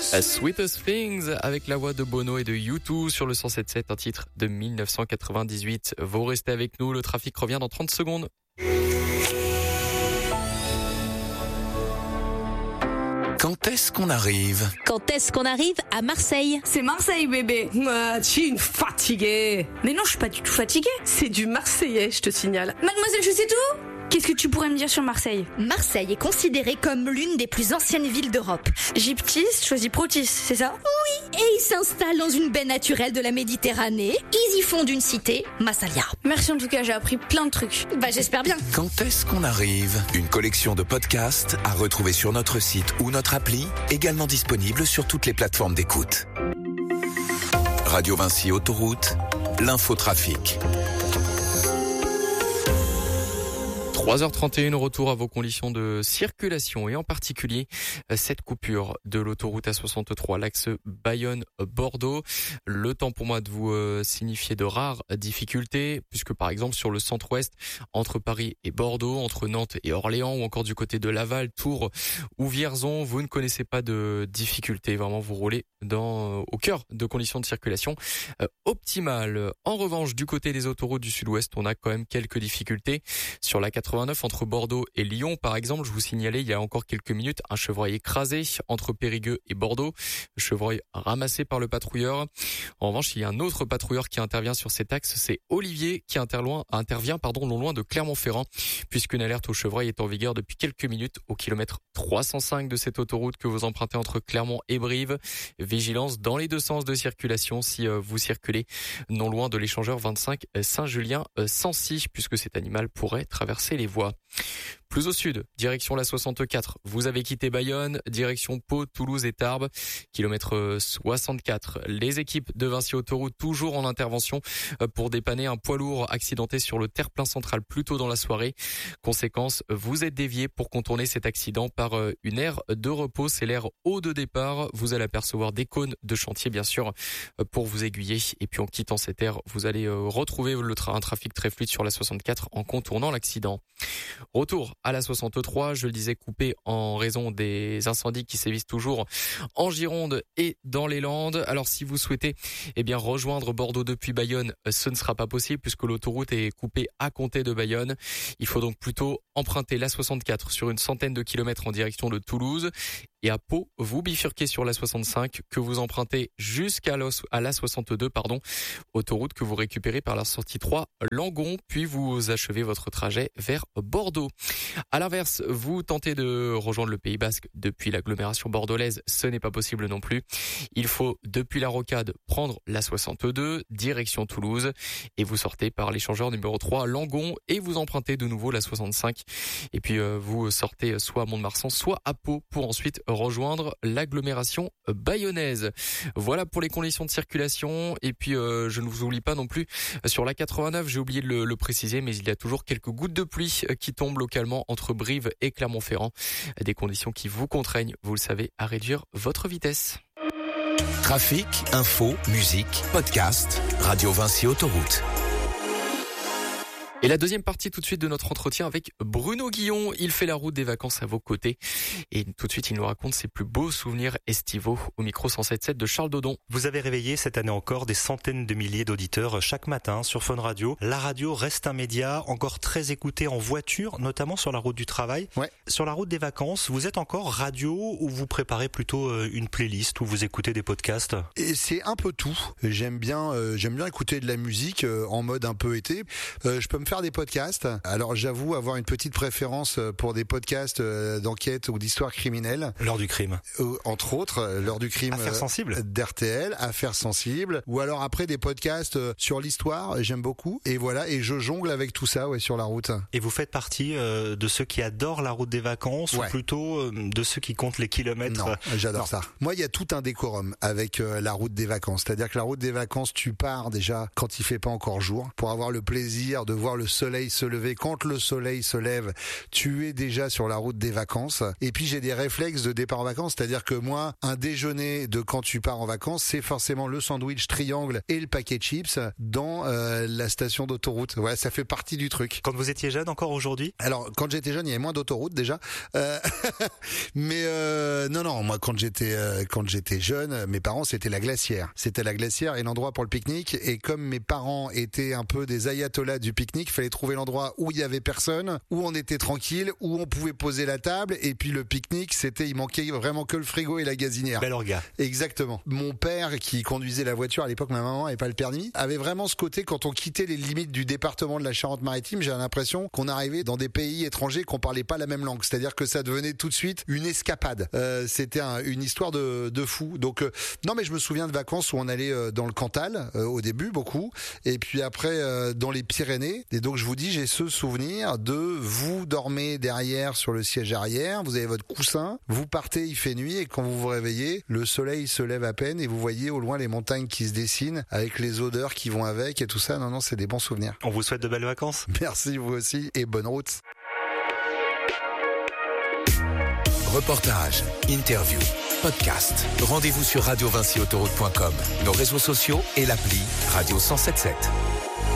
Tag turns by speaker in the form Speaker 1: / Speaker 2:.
Speaker 1: Sweetest Things avec la voix de Bono et de U2 sur le 107.7, un titre de 1998. Vous restez avec nous, le trafic revient dans 30 secondes.
Speaker 2: Quand est-ce qu'on arrive ?
Speaker 3: Quand est-ce qu'on arrive à Marseille ?
Speaker 4: C'est Marseille, bébé. Tu es une fatiguée.
Speaker 3: Mais non, je suis pas du tout fatiguée.
Speaker 4: C'est du marseillais, je te signale.
Speaker 3: Mademoiselle, je sais tout.
Speaker 4: Qu'est-ce que tu pourrais me dire sur Marseille ?
Speaker 3: Marseille est considérée comme l'une des plus anciennes villes d'Europe.
Speaker 4: Gyptis choisit Protis, c'est ça ?
Speaker 3: Oui, et ils s'installent dans une baie naturelle de la Méditerranée. Ils y fondent une cité, Massalia.
Speaker 4: Merci en tout cas, j'ai appris plein de trucs.
Speaker 3: Bah j'espère bien.
Speaker 2: Quand est-ce qu'on arrive ? Une collection de podcasts à retrouver sur notre site ou notre appli, également disponible sur toutes les plateformes d'écoute. Radio Vinci Autoroute, l'infotrafic.
Speaker 1: 3h31, retour à vos conditions de circulation et en particulier cette coupure de l'autoroute A63, l'axe Bayonne-Bordeaux. Le temps pour moi de vous signifier de rares difficultés puisque par exemple sur le centre-ouest, entre Paris et Bordeaux, entre Nantes et Orléans ou encore du côté de Laval, Tours ou Vierzon, vous ne connaissez pas de difficultés. Vraiment, vous roulez au cœur de conditions de circulation optimales. En revanche, du côté des autoroutes du sud-ouest, on a quand même quelques difficultés. Sur la 89 entre Bordeaux et Lyon, par exemple, je vous signalais il y a encore quelques minutes un chevreuil écrasé entre Périgueux et Bordeaux, le chevreuil ramassé par le patrouilleur. En revanche, il y a un autre patrouilleur qui intervient sur cet axe, c'est Olivier qui intervient non loin de Clermont-Ferrand, puisqu'une alerte au chevreuil est en vigueur depuis quelques minutes au kilomètre 305 de cette autoroute que vous empruntez entre Clermont et Brive. Vigilance dans les deux sens de circulation si vous circulez non loin de l'échangeur 25 Saint-Julien-Sancy, puisque cet animal pourrait traverser les voies. Plus au sud, direction la 64, vous avez quitté Bayonne, direction Pau, Toulouse et Tarbes, kilomètre 64. Les équipes de Vinci Autoroute toujours en intervention pour dépanner un poids lourd accidenté sur le terre-plein central plus tôt dans la soirée. Conséquence, vous êtes dévié pour contourner cet accident par une aire de repos, c'est l'aire haut de départ. Vous allez apercevoir des cônes de chantier bien sûr pour vous aiguiller et puis en quittant cette aire, vous allez retrouver un trafic très fluide sur la 64 en contournant l'accident. Retour à la 63, je le disais, coupé en raison des incendies qui sévissent toujours en Gironde et dans les Landes. Alors si vous souhaitez rejoindre Bordeaux depuis Bayonne, ce ne sera pas possible puisque l'autoroute est coupée à compter de Bayonne. Il faut donc plutôt emprunter la 64 sur une centaine de kilomètres en direction de Toulouse. Et à Pau, vous bifurquez sur la 65 que vous empruntez jusqu'à la 62, autoroute que vous récupérez par la sortie 3 Langon, puis vous achevez votre trajet vers Bordeaux. À l'inverse, vous tentez de rejoindre le Pays Basque depuis l'agglomération bordelaise, ce n'est pas possible non plus. Il faut depuis la Rocade prendre la 62 direction Toulouse et vous sortez par l'échangeur numéro 3 Langon et vous empruntez de nouveau la 65 et puis vous sortez soit à Mont-de-Marsan soit à Pau pour ensuite rejoindre l'agglomération bayonnaise. Voilà pour les conditions de circulation et puis je ne vous oublie pas non plus sur la 89, j'ai oublié de le préciser, mais il y a toujours quelques gouttes de pluie qui tombent localement entre Brive et Clermont-Ferrand. Des conditions qui vous contraignent, vous le savez, à réduire votre vitesse.
Speaker 2: Trafic, info, musique, podcast, Radio Vinci Autoroute.
Speaker 1: Et la deuxième partie tout de suite de notre entretien avec Bruno Guillon. Il fait la route des vacances à vos côtés. Et tout de suite, il nous raconte ses plus beaux souvenirs estivaux au micro 107.7 de Charles Dodon.
Speaker 5: Vous avez réveillé cette année encore des centaines de milliers d'auditeurs chaque matin sur Fun Radio. La radio reste un média encore très écouté en voiture, notamment sur la route du travail.
Speaker 6: Ouais.
Speaker 5: Sur la route des vacances, vous êtes encore radio ou vous préparez plutôt une playlist ou vous écoutez des podcasts ?
Speaker 6: Et c'est un peu tout. J'aime bien écouter de la musique en mode un peu été. Je peux me faire des podcasts. Alors j'avoue avoir une petite préférence pour des podcasts d'enquête ou d'histoire criminelle.
Speaker 5: L'heure du crime.
Speaker 6: Entre autres, l'heure du crime.
Speaker 5: Affaires sensibles.
Speaker 6: d'RTL, Affaires sensibles. Ou alors après des podcasts sur l'histoire, j'aime beaucoup. Et voilà, et je jongle avec tout ça sur la route.
Speaker 5: Et vous faites partie de ceux qui adorent la route des vacances ou plutôt de ceux qui comptent les kilomètres?
Speaker 6: Non, j'adore ça. Moi, il y a tout un décorum avec la route des vacances. C'est-à-dire que la route des vacances, tu pars déjà quand il fait pas encore jour pour avoir le plaisir de voir le soleil se lever. Quand le soleil se lève, tu es déjà sur la route des vacances. Et puis j'ai des réflexes de départ en vacances, c'est-à-dire que moi, un déjeuner de quand tu pars en vacances, c'est forcément le sandwich triangle et le paquet de chips dans la station d'autoroute. Ouais, ça fait partie du truc.
Speaker 5: Quand vous étiez jeune, encore aujourd'hui?
Speaker 6: Alors, quand j'étais jeune, il y avait moins d'autoroutes déjà. Mais non, moi quand j'étais jeune, mes parents c'était la Glacière. C'était la Glacière et l'endroit pour le pique-nique. Et comme mes parents étaient un peu des ayatollahs du pique-nique, fallait trouver l'endroit où il y avait personne, où on était tranquille, où on pouvait poser la table. Et puis le pique-nique, il manquait vraiment que le frigo et la gazinière.
Speaker 5: Bel orga.
Speaker 6: Exactement. Mon père qui conduisait la voiture à l'époque, ma maman n'avait pas le permis, avait vraiment ce côté quand on quittait les limites du département de la Charente-Maritime, j'ai l'impression qu'on arrivait dans des pays étrangers qu'on parlait pas la même langue. C'est-à-dire que ça devenait tout de suite une escapade. C'était une histoire de fou. Donc non, mais je me souviens de vacances où on allait dans le Cantal au début beaucoup, et puis après dans les Pyrénées. Et donc je vous dis, j'ai ce souvenir de vous dormez derrière sur le siège arrière, vous avez votre coussin, vous partez, il fait nuit, et quand vous vous réveillez, le soleil se lève à peine et vous voyez au loin les montagnes qui se dessinent avec les odeurs qui vont avec et tout ça. Non, c'est des bons souvenirs.
Speaker 5: On vous souhaite de belles vacances.
Speaker 6: Merci, vous aussi, et bonne route.
Speaker 2: Reportage, interview, podcast. Rendez-vous sur radiovincyautoroute.com, nos réseaux sociaux et l'appli Radio 107.7.